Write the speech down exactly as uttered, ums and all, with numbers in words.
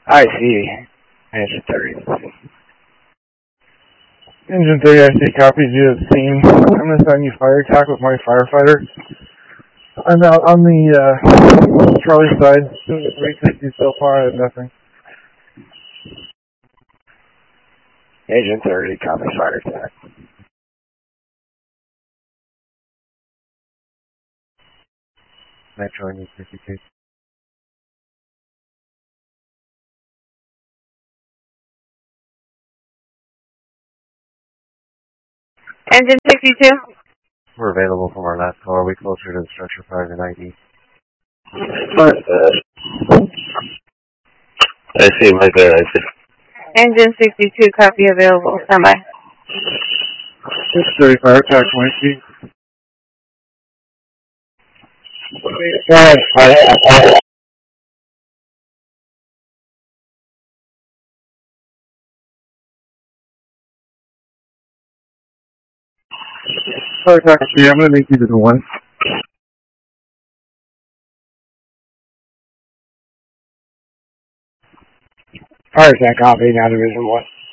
I see. Engine thirty. Engine thirty, I see. Copies you have seen. I'm going to send you fire attack with my firefighter. I'm out on the uh, Charlie side. three sixty so far, I have nothing. Engine thirty, copy fire attack. Metro and fifty-two. Engine sixty-two. We're available from our last call. Are we closer to the structure fire than I D? Uh, I see, my bad, I see. Engine sixty-two, copy available. Stand by. six thirty fire attack, twenty. Fire attack. Fire attack, yeah, I'm going to make you to the one. Fire attack, copy, now division one.